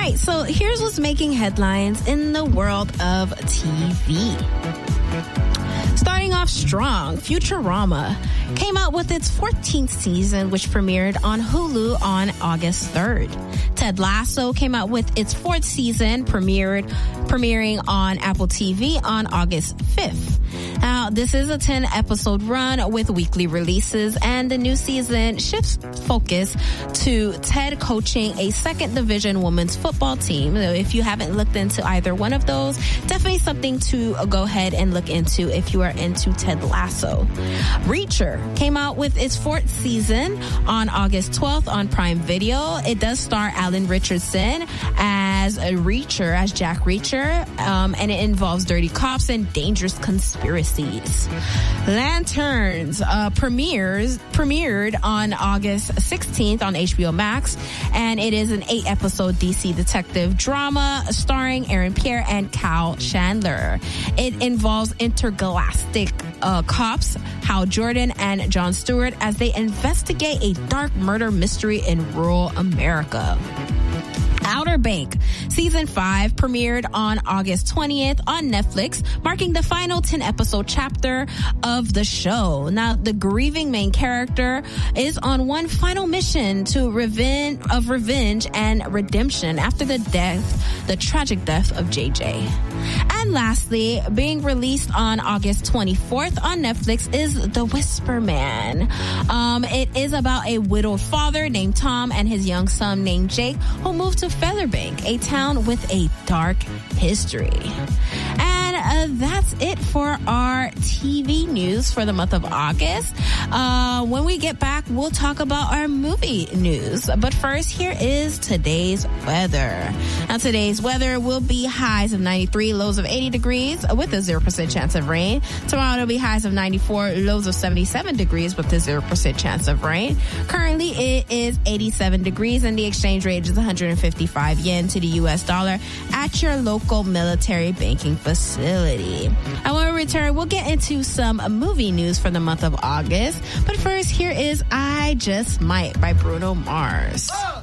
right, so here's what's making headlines in the world of TV. Starting off strong, Futurama came out with its 14th season, which premiered on Hulu on August 3rd. Ted Lasso came out with its 4th season, premiering on Apple TV on August 5th. Now, this is a 10-episode run with weekly releases, and the new season shifts focus to Ted coaching a 2nd Division women's football team. So if you haven't looked into either one of those, definitely something to go ahead and look into if you are into Ted Lasso. Reacher came out with its 4th season on August 12th on Prime Video. It does star Alan Richardson as a Reacher, as Jack Reacher, and it involves dirty cops and dangerous conspiracies. Lanterns premiered on August 16th on HBO Max, and it is an 8-episode DC detective drama starring Aaron Pierre and Cal Chandler. It involves intergalactic cops Hal Jordan and Jon Stewart as they investigate a dark murder mystery in rural America. Outer Bank Season 5 premiered on August 20th on Netflix, marking the final 10-episode chapter of the show. Now, the grieving main character is on one final mission of revenge and redemption after the tragic death of JJ. And lastly, being released on August 24th on Netflix is The Whisper Man. It is about a widowed father named Tom and his young son named Jake who moved to Featherbank, a town with a dark history. And that's it for our TV news for the month of August. When we get back, we'll talk about our movie news. But first, here is today's weather. Now, today's weather will be highs of 93, lows of 80 degrees with a 0% chance of rain. Tomorrow, it'll be highs of 94, lows of 77 degrees with a 0% chance of rain. Currently, it is 87 degrees and the exchange rate is 155 yen to the U.S. dollar at your local military banking facility. And when we return, we'll get into some movie news for the month of August. But first, here is I Just Might by Bruno Mars. Oh!